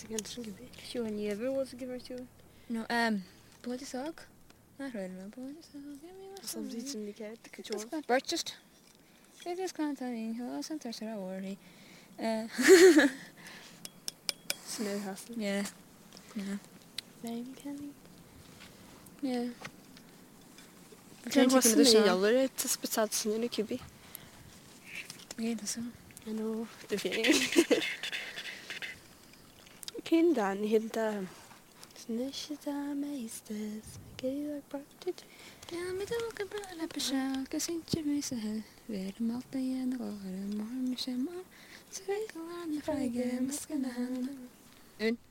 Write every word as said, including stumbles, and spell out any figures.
gan sin go bhí. Siú an níomh was a gibir tú? No, um, bud is ag? Na roiil me, bud is ag. Som dí sin ní cead go Just teoir. got purchased. It is content, who some there's a worry. Uh, Snow hasan. yeah. Yeah. Name Kenny. Yeah. Gan Change was it to the na song. yallar ta spatad sin na cubi. Yeah, that's all. I know the feeling. Cyn dan hynda. Snishida meistes. Gei like parted. Ja, met ook een bril op een schaal. Kasintje missen. Weer een malte en de gore. Maar misschien maar. Ze weken aan de vijgen. Misschien aan. Een.